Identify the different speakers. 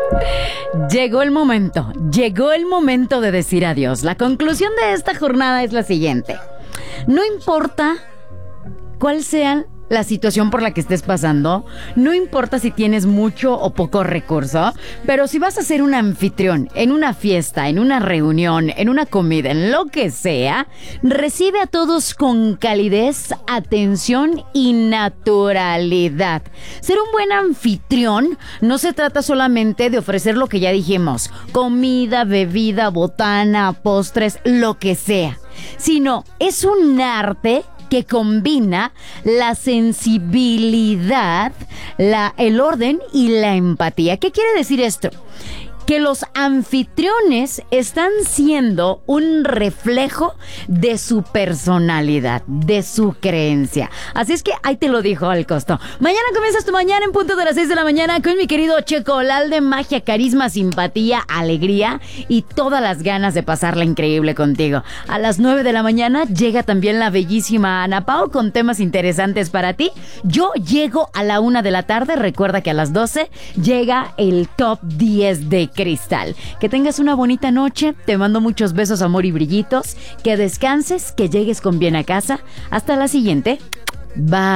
Speaker 1: Llegó el momento de decir adiós. La conclusión de esta jornada es la siguiente. No importa cuál sea la situación por la que estés pasando, no importa si tienes mucho o poco recurso, pero si vas a ser un anfitrión en una fiesta, en una reunión, en una comida, en lo que sea, recibe a todos con calidez, atención y naturalidad. Ser un buen anfitrión no se trata solamente de ofrecer lo que ya dijimos, comida, bebida, botana, postres, lo que sea, sino es un arte que combina la sensibilidad, el orden y la empatía. ¿Qué quiere decir esto? Que los anfitriones están siendo un reflejo de su personalidad, de su creencia. Así es que ahí te lo dijo al costo. Mañana comienzas tu mañana en punto de las 6 de la mañana con mi querido Checo Lalde. Magia, carisma, simpatía, alegría y todas las ganas de pasarla increíble contigo. A las 9 de la mañana llega también la bellísima Ana Pao con temas interesantes para ti. Yo llego a la 1 de la tarde. Recuerda que a las 12 llega el top 10 de Cristal. Que tengas una bonita noche. Te mando muchos besos, amor y brillitos. Que descanses, que llegues con bien a casa. Hasta la siguiente. Bye.